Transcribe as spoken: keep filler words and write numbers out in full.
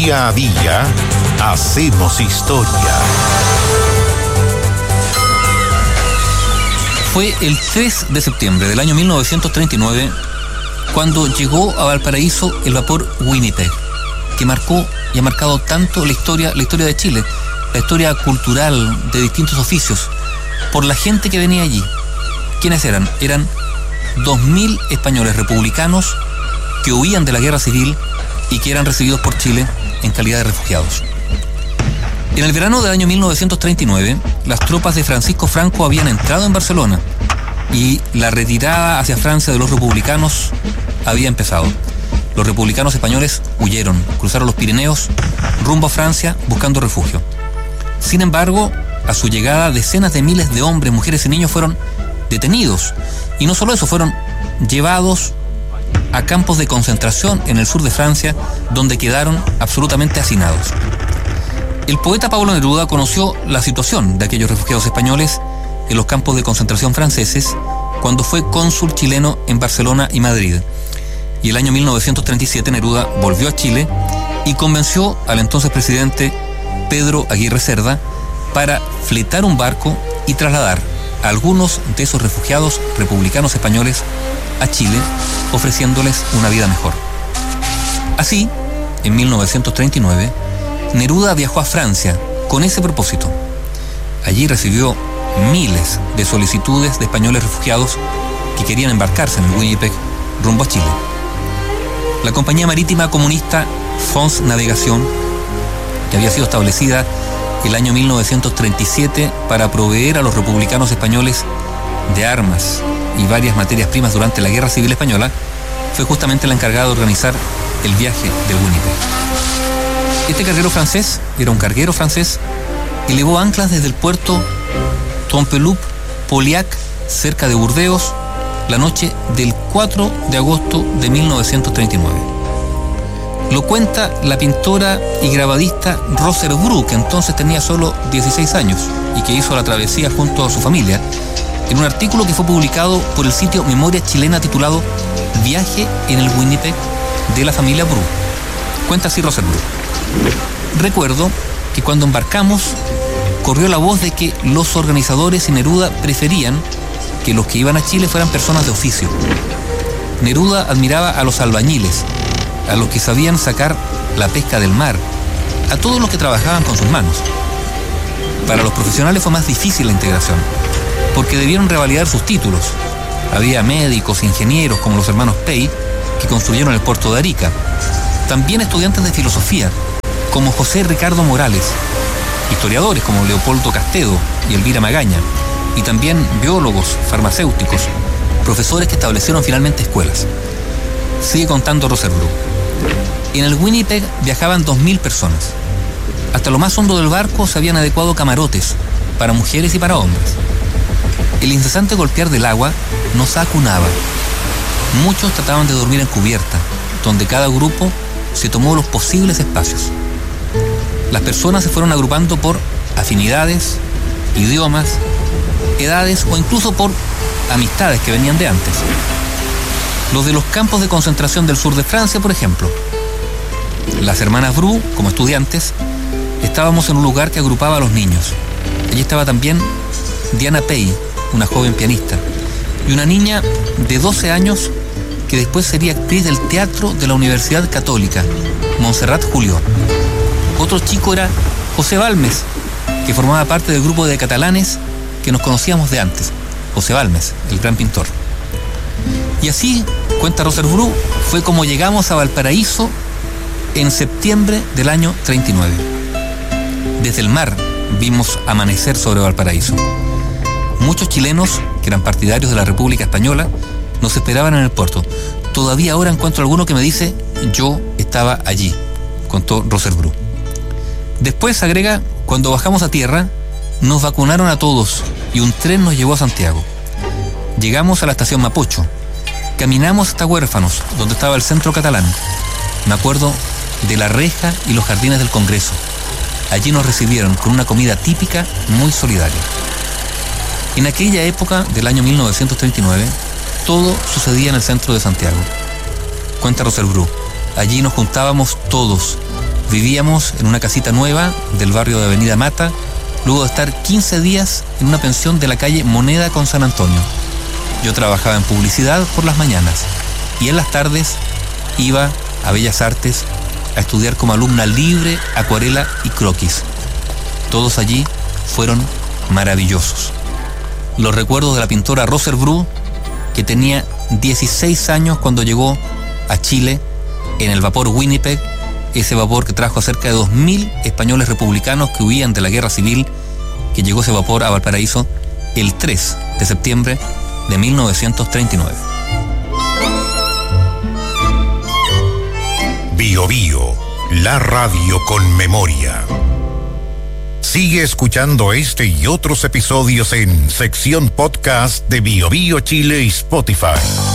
Día a día hacemos historia. Fue el tres de septiembre del año mil novecientos treinta y nueve cuando llegó a Valparaíso el vapor Winnipeg, que marcó y ha marcado tanto la historia, la historia de Chile, la historia cultural de distintos oficios, por la gente que venía allí. ¿Quiénes eran? Eran dos mil españoles republicanos que huían de la guerra civil y que eran recibidos por Chile en calidad de refugiados. En el verano del año mil novecientos treinta y nueve, las tropas de Francisco Franco habían entrado en Barcelona y la retirada hacia Francia de los republicanos había empezado. Los republicanos españoles huyeron, cruzaron los Pirineos rumbo a Francia buscando refugio. Sin embargo, a su llegada, decenas de miles de hombres, mujeres y niños fueron detenidos. Y no solo eso, fueron llevados a campos de concentración en el sur de Francia, donde quedaron absolutamente hacinados. El poeta Pablo Neruda conoció la situación de aquellos refugiados españoles en los campos de concentración franceses cuando fue cónsul chileno en Barcelona y Madrid. Y el año mil novecientos treinta y siete Neruda volvió a Chile y convenció al entonces presidente Pedro Aguirre Cerda para fletar un barco y trasladar a algunos de esos refugiados republicanos españoles a Chile, ofreciéndoles una vida mejor. Así, en mil novecientos treinta y nueve, Neruda viajó a Francia con ese propósito. Allí recibió miles de solicitudes de españoles refugiados que querían embarcarse en el Winnipeg rumbo a Chile. La compañía marítima comunista France Navegación, que había sido establecida el año mil novecientos treinta y siete para proveer a los republicanos españoles de armas y varias materias primas durante la Guerra Civil Española, fue justamente la encargada de organizar el viaje del Winnipeg. Este carguero francés, era un carguero francés, elevó anclas desde el puerto Trompeloup-Pauillac, cerca de Burdeos, la noche del cuatro de agosto de mil novecientos treinta y nueve. Lo cuenta la pintora y grabadista Roser Bru, que entonces tenía solo dieciséis años y que hizo la travesía junto a su familia, en un artículo que fue publicado por el sitio Memoria Chilena titulado Viaje en el Winnipeg de la familia Bru. Cuenta así Roser Bru. Recuerdo que cuando embarcamos corrió la voz de que los organizadores y Neruda preferían que los que iban a Chile fueran personas de oficio. Neruda admiraba a los albañiles, a los que sabían sacar la pesca del mar, a todos los que trabajaban con sus manos. Para los profesionales fue más difícil la integración, porque debieron revalidar sus títulos. Había médicos, ingenieros como los hermanos Pey, que construyeron el puerto de Arica. También estudiantes de filosofía, como José Ricardo Morales, historiadores como Leopoldo Castedo y Elvira Magaña, y también biólogos, farmacéuticos, profesores que establecieron finalmente escuelas. Sigue contando Roser Bru. En el Winnipeg viajaban dos mil personas. Hasta lo más hondo del barco se habían adecuado camarotes para mujeres y para hombres. El incesante golpear del agua nos acunaba. Muchos trataban de dormir en cubierta, donde cada grupo se tomó los posibles espacios. Las personas se fueron agrupando por afinidades, idiomas, edades o incluso por amistades que venían de antes. Los de los campos de concentración del sur de Francia, por ejemplo. Las hermanas Bru, como estudiantes, estábamos en un lugar que agrupaba a los niños. Allí estaba también Diana Pey, una joven pianista, y una niña de doce años que después sería actriz del teatro de la Universidad Católica, Montserrat Julió. Otro chico era José Balmes, que formaba parte del grupo de catalanes que nos conocíamos de antes. José Balmes, el gran pintor. Y así, cuenta Roser Bru, fue como llegamos a Valparaíso en septiembre del año treinta y nueve. Desde el mar vimos amanecer sobre Valparaíso. Muchos chilenos, que eran partidarios de la República Española, nos esperaban en el puerto. Todavía ahora encuentro alguno que me dice, yo estaba allí, contó Roser Bru. Después, agrega, cuando bajamos a tierra, nos vacunaron a todos y un tren nos llevó a Santiago. Llegamos a la estación Mapocho. Caminamos hasta Huérfanos, donde estaba el centro catalán. Me acuerdo de la reja y los jardines del Congreso. Allí nos recibieron con una comida típica muy solidaria. En aquella época del año mil novecientos treinta y nueve, todo sucedía en el centro de Santiago. Cuenta Roser Bru, allí nos juntábamos todos Vivíamos en una casita nueva del barrio de Avenida Mata, luego de estar quince días en una pensión de la calle Moneda con San Antonio. Yo trabajaba en publicidad por las mañanas y en las tardes iba a Bellas Artes a estudiar como alumna libre, acuarela y croquis. Todos allí fueron maravillosos. Los recuerdos de la pintora Roser Bru, que tenía dieciséis años cuando llegó a Chile en el vapor Winnipeg, ese vapor que trajo a cerca de dos mil españoles republicanos que huían de la guerra civil, que llegó ese vapor a Valparaíso el tres de septiembre de mil novecientos treinta y nueve. Bio Bio, la radio con memoria. Sigue escuchando este y otros episodios en sección podcast de Bio Bio Chile y Spotify.